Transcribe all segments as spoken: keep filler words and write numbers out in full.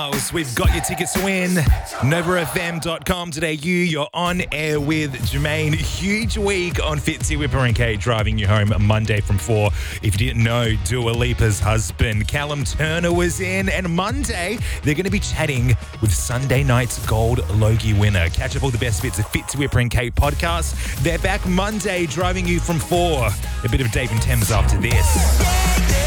We've got your tickets to win. Nova F M dot com today. You, you're on air with Jermaine. Huge week on Fitzy, Whipper and Kate, driving you home Monday from four. If you didn't know, Dua Lipa's husband, Callum Turner, was in. And Monday, they're going to be chatting with Sunday night's Gold Logie winner. Catch up all the best bits of Fitzy, Whipper and Kate podcast. They're back Monday, driving you from four. A bit of Dave and Thames after this.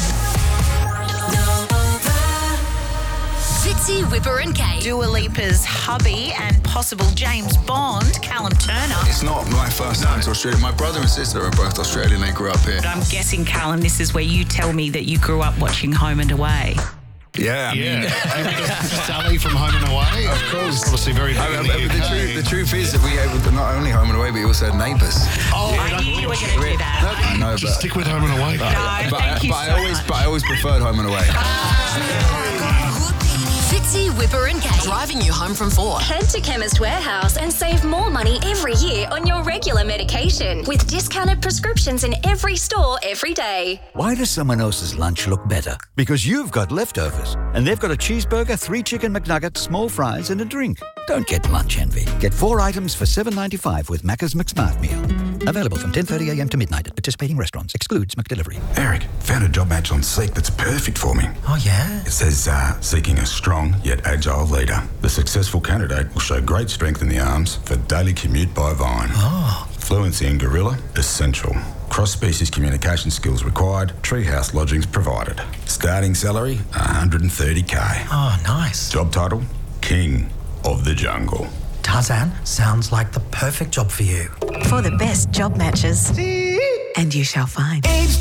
Fitzy, Whipper and Kate. Dua Lipa's hubby and possible James Bond, Callum Turner. It's not my first time to Australia. My brother and sister are both Australian. They grew up here. But I'm guessing, Callum, this is where you tell me that you grew up watching Home and Away. Yeah, I Yeah, mean, Sally from Home and Away. Of course. Obviously very big I in mean, the but the, U K. truth, the truth is that we had not only Home and Away, but we also had Neighbours. Oh, I knew you were going to do that. I know, just but, stick with Home and Away. No, but, thank you but so I always, much. but I always preferred Home and Away. Fitzy, Whipper and Kate. Driving you home from four. Head to Chemist Warehouse and save more money every year on your regular medication with discounted prescriptions in every store every day. Why does someone else's lunch look better? Because you've got leftovers, and they've got a cheeseburger, three chicken McNuggets, small fries, and a drink. Don't get lunch envy. Get four items for seven dollars and ninety-five cents with Macca's McSmart Meal. Available from ten thirty a.m. to midnight at participating restaurants. Excludes McDelivery. Eric, found a job match on Seek that's perfect for me. Oh, yeah? It says, uh, seeking a strong yet agile leader. The successful candidate will show great strength in the arms for daily commute by Vine. Oh. Fluency in Gorilla, essential. Cross-species communication skills required. Treehouse lodgings provided. Starting salary, one hundred thirty k. Oh, nice. Job title, King of the Jungle. Tarzan, sounds like the perfect job for you. For the best job matches. And you shall find.